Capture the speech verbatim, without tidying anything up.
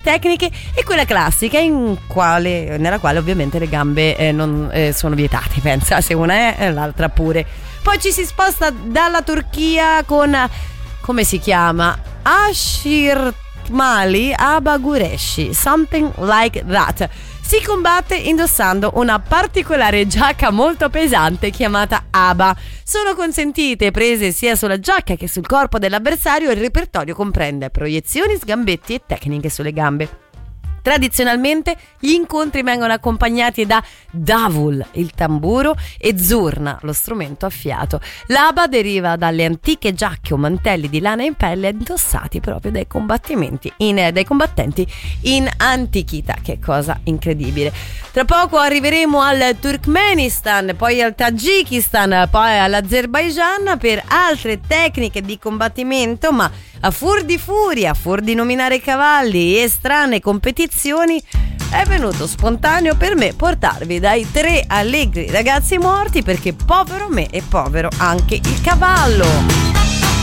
tecniche e quella classica in quale, nella quale ovviamente le gambe eh, non eh, sono vietate, pensa, se una è l'altra pure. Poi ci si sposta dalla Turchia con, come si chiama? Ashir Mali Aba Gureshi, something like that. Si combatte indossando una particolare giacca molto pesante chiamata aba. Sono consentite prese sia sulla giacca che sul corpo dell'avversario. Il repertorio comprende proiezioni, sgambetti e tecniche sulle gambe. Tradizionalmente gli incontri vengono accompagnati da davul, il tamburo, e zurna, lo strumento a fiato. L'aba deriva dalle antiche giacche o mantelli di lana in pelle indossati proprio dai combattimenti in, dai combattenti in antichità. Che cosa incredibile. Tra poco arriveremo al Turkmenistan, poi al Tagikistan, poi all'Azerbaigian per altre tecniche di combattimento, ma a fur di furia, a fur di nominare cavalli e strane competizioni, è venuto spontaneo per me portarvi dai tre allegri ragazzi morti, perché povero me e povero anche il cavallo.